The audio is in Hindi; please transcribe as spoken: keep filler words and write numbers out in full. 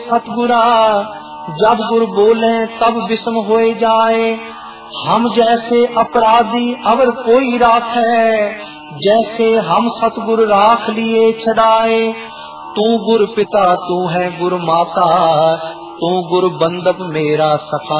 सतगुरा, जब गुरु बोले तब विषम होए जाए। हम जैसे अपराधी अवर कोई राखे, जैसे हम सतगुरु राख लिए छड़ाए। तू गुरु पिता तू है गुरु माता, तू गुरु बंदप मेरा सखा